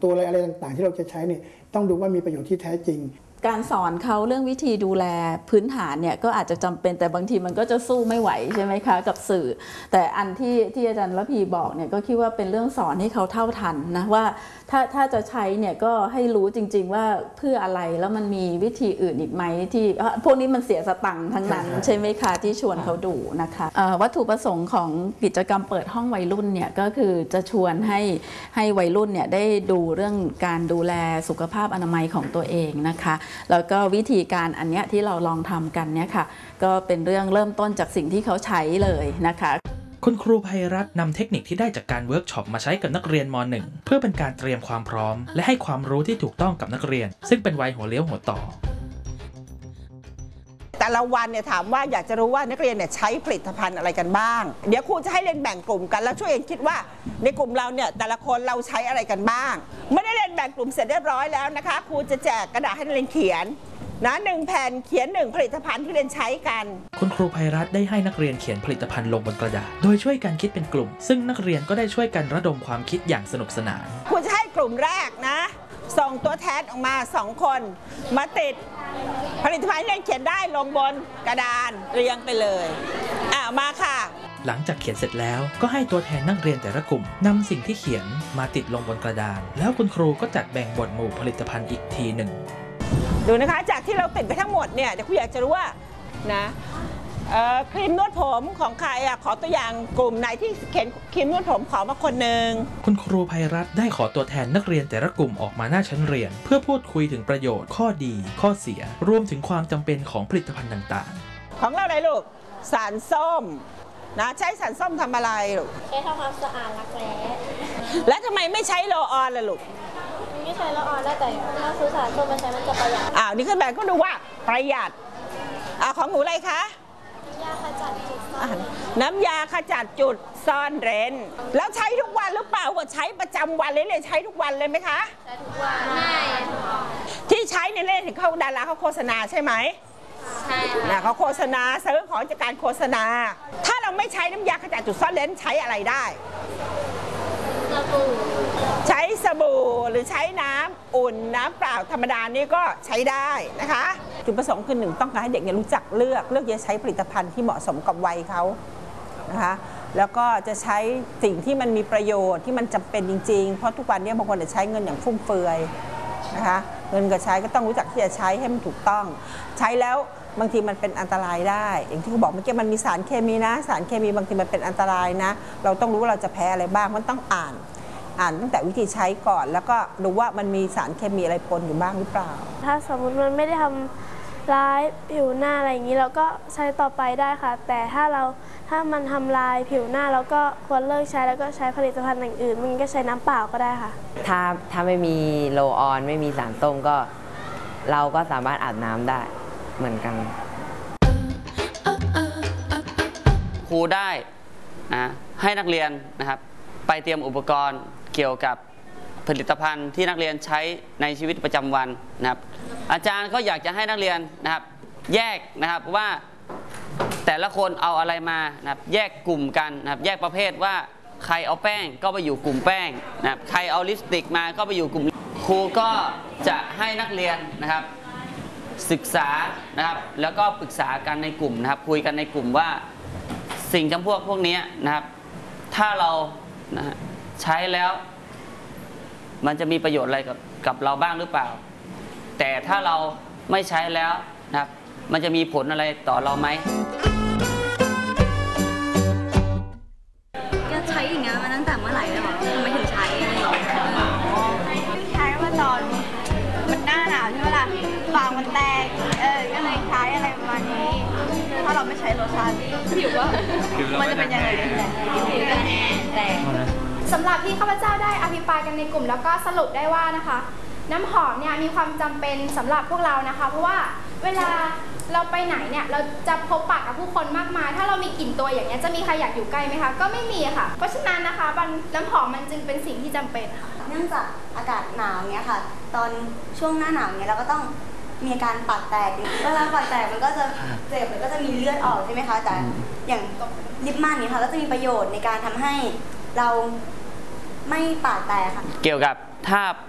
ตัวอะไรต่างๆที่เราจะใช้เนี่ยต้องดูว่ามีประโยชน์ที่แท้จริงการสอนเขาเรื่องวิธีดูแลพื้นฐานเนี่ยก็อาจจะจำเป็นแต่บางทีมันก็จะสู้ไม่ไหวใช่ไหมคะกับสื่อแต่อันที่อาจารย์ระพีบอกเนี่ยก็คิดว่าเป็นเรื่องสอนให้เขาเท่าทันนะว่าถ้าจะใช้เนี่ยก็ให้รู้จริงๆว่าเพื่ออะไรแล้วมันมีวิธีอื่นอีกไหมที่พวกนี้มันเสียสตังค์ทั้งนั้นใช่ไหมคะที่ชวนเขาดูนะคะวัตถุประสงค์ของกิจกรรมเปิดห้องวัยรุ่นเนี่ยก็คือจะชวนให้วัยรุ่นเนี่ยได้ดูเรื่องการดูแลสุขภาพอนามัยของตัวเองนะคะแล้วก็วิธีการอันเนี้ยที่เราลองทำกันเนี่ยค่ะก็เป็นเรื่องเริ่มต้นจากสิ่งที่เขาใช้เลยนะคะคุณครูไพรัตน์นำเทคนิคที่ได้จากการเวิร์กช็อปมาใช้กับนักเรียนม.1 เพื่อเป็นการเตรียมความพร้อมและให้ความรู้ที่ถูกต้องกับนักเรียนซึ่งเป็นวัยหัวเลี้ยวหัวต่อแต่ละวันเนี่ยถามว่าอยากจะรู้ว่านักเรียนเนี่ยใช้ผลิตภัณฑ์อะไรกันบ้างเดี๋ยวครูจะให้เรียนแบ่งกลุ่มกันแล้วช่วยเองคิดว่าในกลุ่มเราเนี่ยแต่ละคนเราใช้อะไรกันบ้างไม่ได้เรียนแบ่งกลุ่มเสร็จเรียบร้อยแล้วนะคะครูจะแจกกระดาษให้นักเรียนเขียนนะ1 แผ่นเขียน1ผลิตภัณฑ์ที่เรียนใช้กันคุณครูไพรัตน์ได้ให้นักเรียนเขียนผลิตภัณฑ์ลงบนกระดาษโดยช่วยกันคิดเป็นกลุ่มซึ่งนักเรียนก็ได้ช่วยกันระดมความคิดอย่างสนุกสนานครูจะให้กลุ่มแรกนะส่งตัวแทนออกมา2 คนมาติดผลิตภัณฑ์ที่เรียนเขียนได้ลงบนกระดานเรียงไปเลยมาค่ะหลังจากเขียนเสร็จแล้วก็ให้ตัวแทนนักเรียนแต่ละกลุ่มนำสิ่งที่เขียนมาติดลงบนกระดานแล้วคุณครูก็จัดแบ่งหมวดหมู่ผลิตภัณฑ์อีกทีหนึ่งดูนะคะจากที่เราติดไปทั้งหมดเนี่ยเดี๋ยวครูอยากจะรู้ว่านะครีมนวดผมของใครขอตัวอย่างกลุ่มไหนที่เขียนครีมนวดผมขอมาคนหนึ่งคุณครูไพรัตน์ได้ขอตัวแทนนักเรียนแต่ละกลุ่มออกมาหน้าชั้นเรียนเพื่อพูดคุยถึงประโยชน์ข้อดีข้อเสียรวมถึงความจำเป็นของผลิตภัณฑ์ต่างๆของเราอะไรลูกสารส้มนะใช้สารส้มทำอะไรลูกใช้ทำความสะอาดรักแร้และทำไมไม่ใช้โรลออนล่ะลูกไม่ใช้โรลออนได้แต่ถ้าซื้อสารส้มมาใช้มันจะประหยัดนี่ขึ้นแบบก็ดูว่าประหยัดของหนูอะไรคะน้ำยาขจัดจุดซ่อนเร้นแล้วใช้ทุกวันหรือเปล่าว่าใช้ประจำวันเลยใช้ทุกวันเลยไหมคะใช้ทุกวันไม่ที่ใช้ในเล่นถึงเขาดาราเขาโฆษณาใช่ไหมใช่ค่ะเขาโฆษณาซื้อของจากการโฆษณาถ้าเราไม่ใช้น้ำยาขจัดจุดซ่อนเร้นใช้อะไรได้สบู่ใช้สบู่หรือใช้น้ำอุ่นน้ำเปล่าธรรมดานี่ก็ใช้ได้นะคะจุดประสงค์คือ1ต้องการให้เด็กรู้จักเลือกจะใช้ผลิตภัณฑ์ที่เหมาะสมกับวัยเขานะคะแล้วก็จะใช้สิ่งที่มันมีประโยชน์ที่มันจำเป็นจริงๆเพราะทุกวันนี้บางคนจะใช้เงินอย่างฟุ่มเฟือยนะคะเงินกับใช้ก็ต้องรู้จักที่จะใช้ให้มันถูกต้องใช้แล้วบางทีมันเป็นอันตรายได้อย่างที่เขาบอกเมื่อกี้มันมีสารเคมีนะสารเคมีบางทีมันเป็นอันตรายนะเราต้องรู้ว่าเราจะแพ้อะไรบ้างมันต้องอ่านตั้งแต่วิธีใช้ก่อนแล้วก็ดูว่ามันมีสารเคมีอะไรปนอยู่บ้างหรือเปล่าถ้าสมมติมันไม่ได้ทำร้ายผิวหน้าอะไรอย่างนี้เราก็ใช้ต่อไปได้ค่ะแต่ถ้ามันทำลายผิวหน้าเราก็ควรเลิกใช้แล้วก็ใช้ผลิตภัณฑ์อย่างอื่นมันก็ใช้น้ำเปล่าก็ได้ค่ะถ้าไม่มีโรลออนไม่มีสารส้มก็เราก็สามารถอาบน้ำได้เหมือนกันครูได้นะให้นักเรียนนะครับไปเตรียมอุปกรณ์เกี่ยวกับผลิตภัณฑ์ที่นักเรียนใช้ในชีวิตประจำวันนะครับอาจารย์ก็อยากจะให้นักเรียนนะครับแยกนะครับว่าแต่ละคนเอาอะไรมานะครับแยกกลุ่มกันนะครับแยกประเภทว่าใครเอาแป้งก็ไปอยู่กลุ่มแป้งนะครับใครเอาลิปสติกมาก็ไปอยู่กลุ่มครูก็จะให้นักเรียนนะครับศึกษานะครับแล้วก็ปรึกษากันในกลุ่มนะครับคุยกันในกลุ่มว่าสิ่งจำพวกนี้นะครับถ้าเราใช้แล้วมันจะมีประโยชน์อะไรกับเราบ้างหรือเปล่าแต่ถ้าเราไม่ใช้แล้วนะครับมันจะมีผลอะไรต่อเราไหมก็ใช้อย่างเงี้ยมาตั้งแต่เมื่อไหร่เลยหรอทำไมถึงใช้อะไรใช้มาตอนมันหน้าหนาวใช่ไหมล่ะปากมันแตกก็เลยใช้อะไรประมาณนี้ถ้าเราไม่ใช้โลชั่นผิวก็มันจะเป็นยังไงผิวก็แตกสำหรับที่ข้าพเจ้าได้อภิปรายกันในกลุ่มแล้วก็สรุปได้ว่านะคะน้ำหอมเนี่ยมีความจำเป็นสำหรับพวกเรานะคะเพราะว่าเวลาเราไปไหนเนี่ยเราจะพบปะกับผู้คนมากมายถ้าเรามีกลิ่นตัวอย่างเงี้ยจะมีใครอยากอยู่ใกล้ไหมคะก็ไม่มีค่ะเพราะฉะนั้นนะคะน้ำหอมมันจึงเป็นสิ่งที่จำเป็นค่ะเนื่องจากอากาศหนาวเงี้ยค่ะตอนช่วงหน้าหนาวเงี้ยเราก็ต้องมีอาการปากแตกเวลาปากแตกมันก็จะเจ็บแล้วก็จะมีเลือดออกใช่ไหมคะแต่อย่างลิปมันเนี่ยค่ะก็จะมีประโยชน์ในการทำให้เราไม่ปากแตกค่ะเกี่ยวกับถ้า